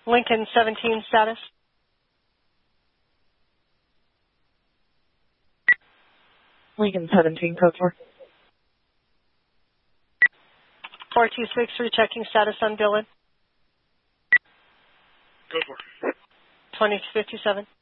Lincoln 17 status. Lincoln 17, code 4. 426, rechecking status on Dillon. Go for it. 2057.